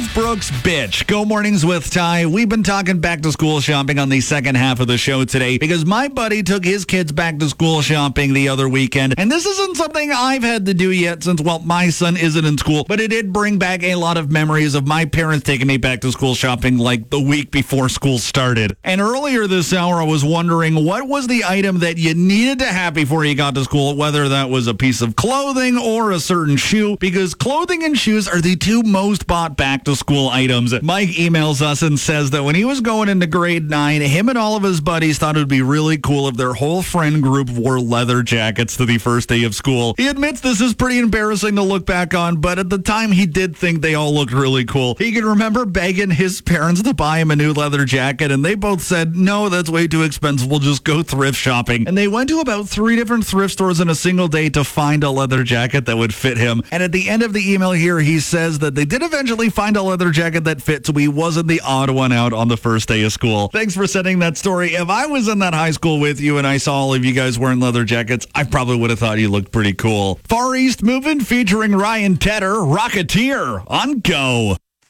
with Brooks, bitch. Go mornings with Ty. We've been talking back to school shopping on the second half of the show today because my buddy took his kids back to school shopping the other weekend. And this isn't something I've had to do yet since, well, my son isn't in school. But it did bring back a lot of memories of my parents taking me back to school shopping like the week before school started. And earlier this hour, I was wondering what was the item that you needed to have before you got to school, whether that was a piece of clothing or a certain shoe, because clothing and shoes are the two most bought back to school items. Mike emails us and says that when he was going into grade 9, him and all of his buddies thought it would be really cool if their whole friend group wore leather jackets to the first day of school. He admits this is pretty embarrassing to look back on, but at the time he did think they all looked really cool. He can remember begging his parents to buy him a new leather jacket, and they both said, no, that's way too expensive. We'll just go thrift shopping. And they went to about 3 different thrift stores in a single day to find a leather jacket that would fit him. And at the end of the email here, he says that they did eventually find a leather jacket that fit, so he wasn't the odd one out on the first day of school. Thanks for sending that story. If I was in that high school with you and I saw all of you guys wearing leather jackets, I probably would have thought you looked pretty cool. Far East Movin' featuring Ryan Tedder, Rocketeer on Go.